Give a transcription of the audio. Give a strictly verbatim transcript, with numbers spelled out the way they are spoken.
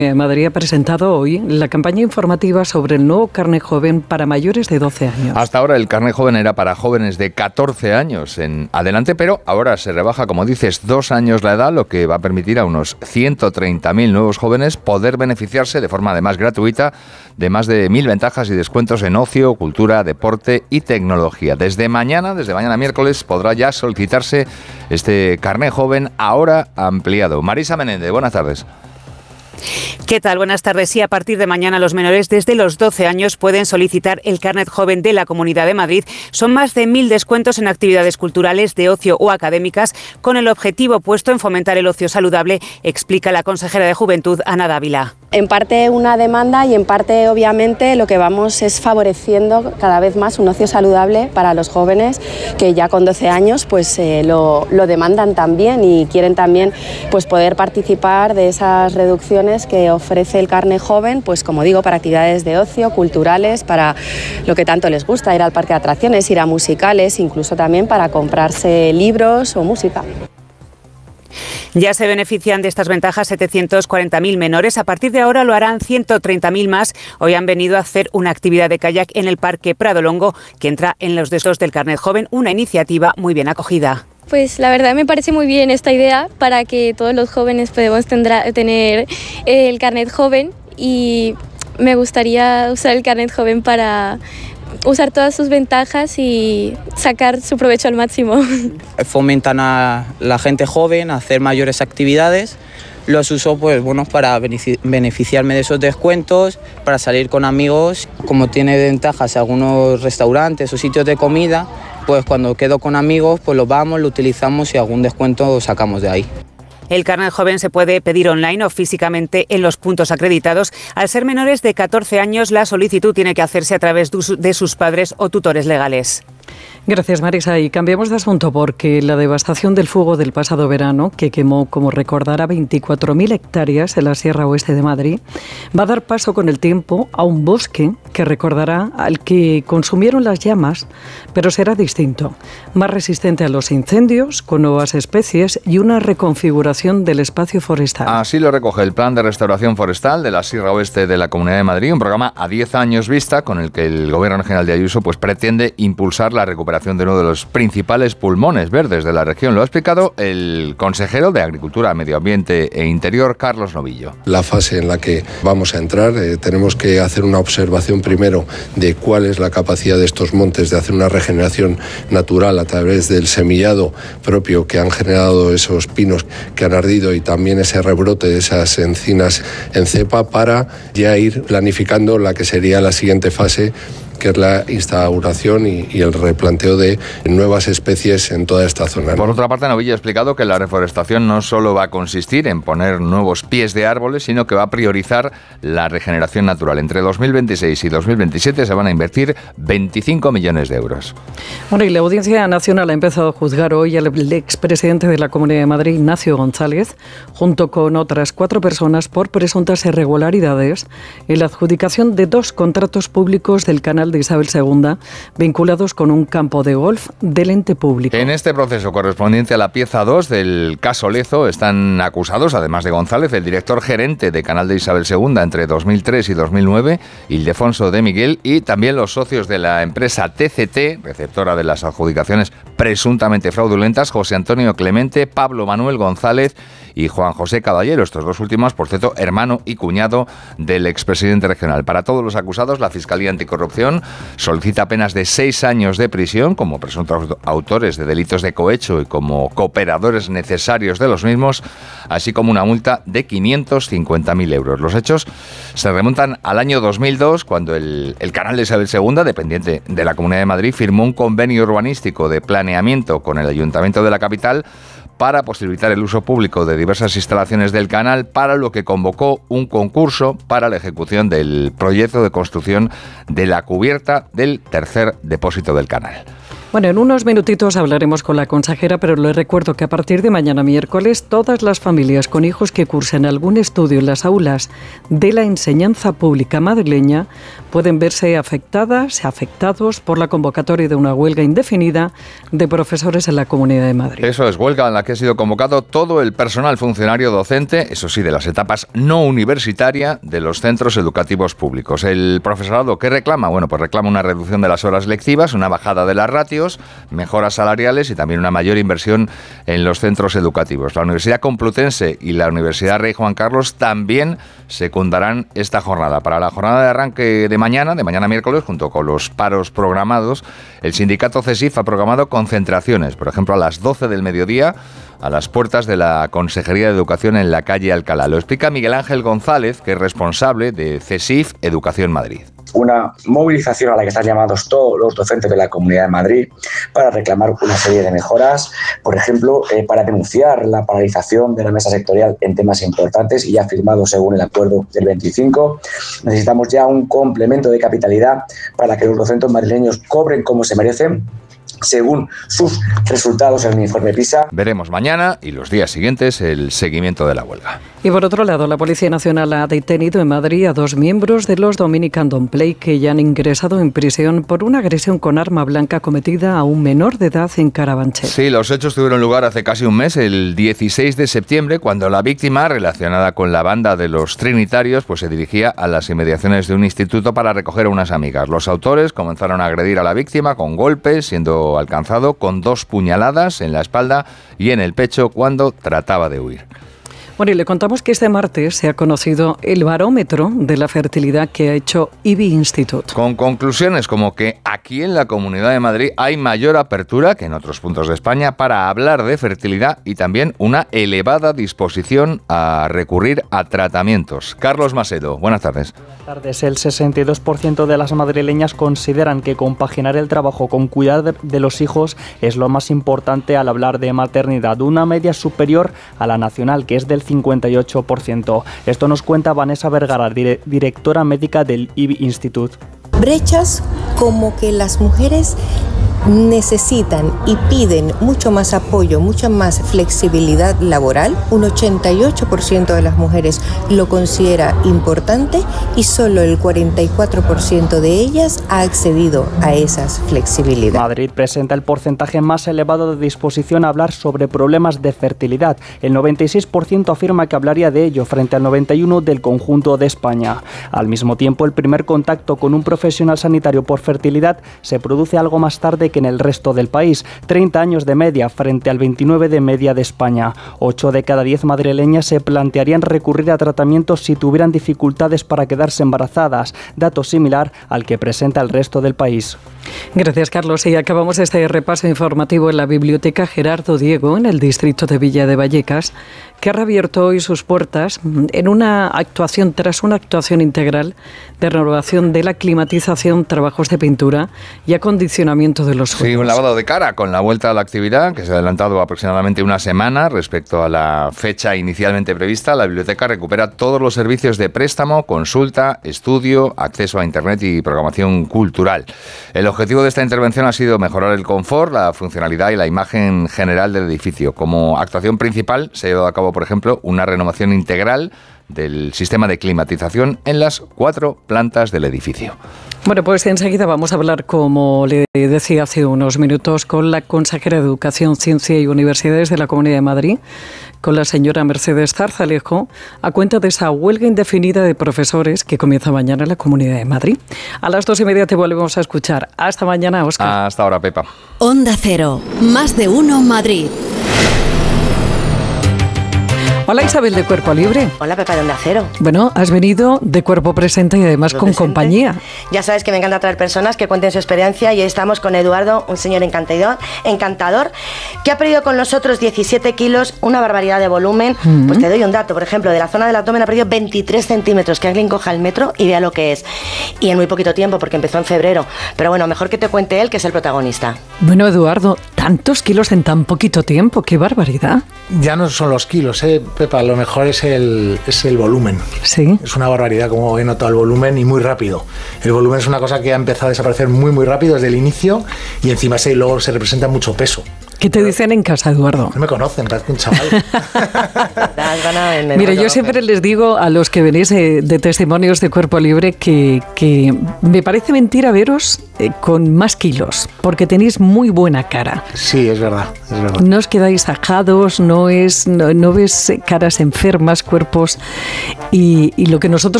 Madrid ha presentado hoy la campaña informativa sobre el nuevo carnet joven para mayores de doce años. Hasta ahora el carnet joven era para jóvenes de catorce años en adelante, pero ahora se rebaja, como dices, dos años la edad, lo que va a permitir a unos ciento treinta mil nuevos jóvenes poder beneficiarse de forma además gratuita de más de mil ventajas y descuentos en ocio, cultura, deporte y tecnología. Desde mañana, desde mañana miércoles, podrá ya solicitarse este carnet joven ahora ampliado. Marisa Menéndez, buenas tardes. ¿Qué tal? Buenas tardes. Sí, a partir de mañana los menores desde los doce años pueden solicitar el carnet joven de la Comunidad de Madrid. Son más de mil descuentos en actividades culturales, de ocio o académicas, con el objetivo puesto en fomentar el ocio saludable, explica la consejera de Juventud, Ana Dávila. En parte una demanda y en parte obviamente lo que vamos es favoreciendo cada vez más un ocio saludable para los jóvenes que ya con doce años pues eh, lo, lo demandan también y quieren también pues poder participar de esas reducciones que ofrece el carnet joven, pues como digo, para actividades de ocio, culturales, para lo que tanto les gusta, ir al parque de atracciones, ir a musicales, incluso también para comprarse libros o música. Ya se benefician de estas ventajas setecientos cuarenta mil menores. A partir de ahora lo harán ciento treinta mil más. Hoy han venido a hacer una actividad de kayak en el Parque Prado Longo, que entra en los descuentos del carnet joven, una iniciativa muy bien acogida. Pues la verdad me parece muy bien esta idea para que todos los jóvenes podamos tendrá, tener el carnet joven, y me gustaría usar el carnet joven para usar todas sus ventajas y sacar su provecho al máximo. Fomentan a la gente joven a hacer mayores actividades. Los uso pues bueno para beneficiarme de esos descuentos, para salir con amigos. Como tiene ventajas algunos restaurantes o sitios de comida, pues cuando quedo con amigos pues lo vamos, lo utilizamos y algún descuento sacamos de ahí. El carnet joven se puede pedir online o físicamente en los puntos acreditados. Al ser menores de catorce años, la solicitud tiene que hacerse a través de sus padres o tutores legales. Gracias, Marisa. Y cambiamos de asunto porque la devastación del fuego del pasado verano, que quemó, como recordará, veinticuatro mil hectáreas en la Sierra Oeste de Madrid, va a dar paso con el tiempo a un bosque que recordará al que consumieron las llamas, pero será distinto, más resistente a los incendios, con nuevas especies y una reconfiguración del espacio forestal. Así lo recoge el Plan de Restauración Forestal de la Sierra Oeste de la Comunidad de Madrid, un programa a diez años vista con el que el Gobierno Regional de Ayuso pues, pretende impulsar la recuperación de uno de los principales pulmones verdes de la región. Lo ha explicado el consejero de Agricultura, Medio Ambiente e Interior, Carlos Novillo. La fase en la que vamos a entrar, eh, tenemos que hacer una observación primero de cuál es la capacidad de estos montes de hacer una regeneración natural a través del semillado propio que han generado esos pinos que han ardido, y también ese rebrote de esas encinas en cepa, para ya ir planificando la que sería la siguiente fase, que es la instauración y, y el replanteo de nuevas especies en toda esta zona. Por otra parte, Novillo ha explicado que la reforestación no solo va a consistir en poner nuevos pies de árboles, sino que va a priorizar la regeneración natural. Entre dos mil veintiséis y dos mil veintisiete se van a invertir veinticinco millones de euros. Bueno, y la Audiencia Nacional ha empezado a juzgar hoy al expresidente de la Comunidad de Madrid, Ignacio González, junto con otras cuatro personas por presuntas irregularidades en la adjudicación de dos contratos públicos del canal de Isabel segunda, vinculados con un campo de golf del ente público. En este proceso correspondiente a la pieza dos del caso Lezo están acusados, además de González, el director gerente de Canal de Isabel segunda entre dos mil tres y dos mil nueve, Ildefonso de Miguel, y también los socios de la empresa T C T, receptora de las adjudicaciones presuntamente fraudulentas, José Antonio Clemente, Pablo Manuel González y Juan José Caballero, estos dos últimos, por cierto, hermano y cuñado del expresidente regional. Para todos los acusados, la Fiscalía Anticorrupción solicita penas de seis años de prisión como presuntos autores de delitos de cohecho y como cooperadores necesarios de los mismos, así como una multa de quinientos cincuenta mil euros. Los hechos se remontan al año dos mil dos, cuando el, el canal de Isabel segunda, dependiente de la Comunidad de Madrid, firmó un convenio urbanístico de planeamiento con el Ayuntamiento de la capital para posibilitar el uso público de diversas instalaciones del canal, para lo que convocó un concurso para la ejecución del proyecto de construcción de la cubierta del tercer depósito del canal. Bueno, en unos minutitos hablaremos con la consejera, pero les recuerdo que a partir de mañana miércoles todas las familias con hijos que cursen algún estudio en las aulas de la enseñanza pública madrileña pueden verse afectadas, afectados por la convocatoria de una huelga indefinida de profesores en la Comunidad de Madrid. Eso es, huelga en la que ha sido convocado todo el personal funcionario docente, eso sí, de las etapas no universitarias de los centros educativos públicos. El profesorado, ¿qué reclama? Bueno, pues reclama una reducción de las horas lectivas, una bajada de las ratios, mejoras salariales y también una mayor inversión en los centros educativos. La Universidad Complutense y la Universidad Rey Juan Carlos también secundarán esta jornada. Para la jornada de arranque de mañana, de mañana miércoles, junto con los paros programados, el sindicato CESIF ha programado concentraciones, por ejemplo, a las doce del mediodía, a las puertas de la Consejería de Educación en la calle Alcalá. Lo explica Miguel Ángel González, que es responsable de CESIF Educación Madrid. Una movilización a la que están llamados todos los docentes de la Comunidad de Madrid para reclamar una serie de mejoras, por ejemplo, eh, para denunciar la paralización de la mesa sectorial en temas importantes y ya firmado según el acuerdo del veinticinco. Necesitamos ya un complemento de capitalidad para que los docentes madrileños cobren como se merecen, según sus resultados en el informe PISA. Veremos mañana y los días siguientes el seguimiento de la huelga. Y por otro lado, la Policía Nacional ha detenido en Madrid a dos miembros de los Dominican Don't Play que ya han ingresado en prisión por una agresión con arma blanca cometida a un menor de edad en Carabanchel. Sí, los hechos tuvieron lugar hace casi un mes, el dieciséis de septiembre, cuando la víctima, relacionada con la banda de los Trinitarios, pues se dirigía a las inmediaciones de un instituto para recoger a unas amigas. Los autores comenzaron a agredir a la víctima con golpes, siendo alcanzado con dos puñaladas en la espalda y en el pecho cuando trataba de huir. Bueno, y le contamos que este martes se ha conocido el barómetro de la fertilidad que ha hecho I B I Institute. Con conclusiones como que aquí en la Comunidad de Madrid hay mayor apertura que en otros puntos de España para hablar de fertilidad y también una elevada disposición a recurrir a tratamientos. Carlos Macedo, buenas tardes. Buenas tardes. El sesenta y dos por ciento de las madrileñas consideran que compaginar el trabajo con cuidar de los hijos es lo más importante al hablar de maternidad, una media superior a la nacional, que es del cincuenta y ocho por ciento. Esto nos cuenta Vanessa Vergara, dire- directora médica del I B I Institute. Brechas como que las mujeres necesitan y piden mucho más apoyo, mucha más flexibilidad laboral. Un ochenta y ocho por ciento de las mujeres lo considera importante y solo el cuarenta y cuatro por ciento de ellas ha accedido a esas flexibilidades. Madrid presenta el porcentaje más elevado de disposición a hablar sobre problemas de fertilidad. El noventa y seis por ciento afirma que hablaría de ello frente al noventa y uno por ciento del conjunto de España. Al mismo tiempo, el primer contacto con un profesional sanitario por fertilidad se produce algo más tarde que en el resto del país, treinta años de media frente al veintinueve de media de España. ocho de cada diez madrileñas se plantearían recurrir a tratamientos si tuvieran dificultades para quedarse embarazadas, dato similar al que presenta el resto del país. Gracias, Carlos. Y acabamos este repaso informativo en la Biblioteca Gerardo Diego, en el distrito de Villa de Vallecas, que ha reabierto hoy sus puertas en una actuación, tras una actuación integral de renovación de la climatización, trabajos de pintura y acondicionamiento de los juegos. Sí, un lavado de cara con la vuelta a la actividad, que se ha adelantado aproximadamente una semana respecto a la fecha inicialmente prevista. La biblioteca recupera todos los servicios de préstamo, consulta, estudio, acceso a Internet y programación cultural. El objetivo de esta intervención ha sido mejorar el confort, la funcionalidad y la imagen general del edificio. Como actuación principal se ha llevado a cabo, por ejemplo, una renovación integral del sistema de climatización en las cuatro plantas del edificio. Bueno, pues enseguida vamos a hablar, como le decía hace unos minutos, con la consejera de Educación, Ciencia y Universidades de la Comunidad de Madrid, con la señora Mercedes Zarzalejo, a cuenta de esa huelga indefinida de profesores que comienza mañana en la Comunidad de Madrid. A las dos y media te volvemos a escuchar. Hasta mañana, Óscar. Hasta ahora, Pepa. Onda Cero, más de uno Madrid. Hola, Isabel de Cuerpo Libre. Hola, Pepa de Onda Cero. Bueno, has venido de cuerpo presente y además con presente. Compañía. Ya sabes que me encanta traer personas que cuenten su experiencia y hoy estamos con Eduardo, un señor encantador, encantador, que ha perdido con nosotros diecisiete kilos, una barbaridad de volumen. Mm-hmm. Pues te doy un dato, por ejemplo, de la zona del abdomen ha perdido veintitrés centímetros, que alguien coja el metro y vea lo que es. Y en muy poquito tiempo, porque empezó en febrero. Pero bueno, mejor que te cuente él, que es el protagonista. Bueno, Eduardo, tantos kilos en tan poquito tiempo, qué barbaridad. Ya no son los kilos, eh, Pepa, lo mejor es el, es el volumen. Sí. Es una barbaridad como he notado el volumen y muy rápido. El volumen es una cosa que ha empezado a desaparecer muy muy rápido desde el inicio y encima se, luego se representa mucho peso. ¿Qué te dicen en casa, Eduardo? No me conocen, parece un chaval. más, van a vender. Mira, yo siempre les digo a los que venís de, de testimonios de Cuerpo Libre que, que me parece mentira veros eh, con más kilos, porque tenéis muy buena cara. Sí, es verdad, es verdad. No os quedáis ajados, no, es, no, no ves caras enfermas, cuerpos, y, y lo que nosotros